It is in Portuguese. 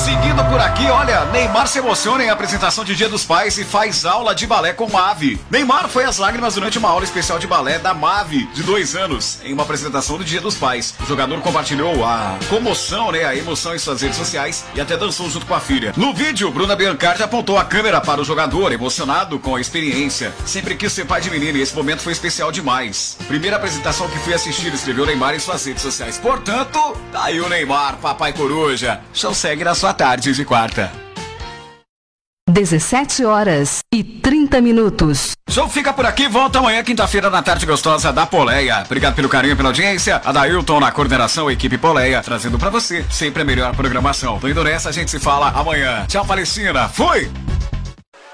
Seguindo por aqui, olha, Neymar se emociona em apresentação de Dia dos Pais e faz aula de balé com Mave. Neymar foi às lágrimas durante uma aula especial de balé da Mave, de 2 anos, em uma apresentação do Dia dos Pais. O jogador compartilhou a comoção, a emoção em suas redes sociais e até dançou junto com a filha. No vídeo, Bruna Biancardi apontou a câmera para o jogador, emocionado com a experiência. Sempre quis ser pai de menino e esse momento foi especial demais. Primeira apresentação que fui assistir, escreveu Neymar em suas redes sociais. Portanto, tá aí o Neymar, papai coruja. Show segue na sua tarde de quarta. 17h30. Show fica por aqui, volta amanhã, quinta-feira, na tarde gostosa da Poleia. Obrigado pelo carinho e pela audiência. Adailton na coordenação, equipe Poleia, trazendo pra você sempre a melhor programação. Tô indo nessa, a gente se fala amanhã. Tchau, Palestina. Fui!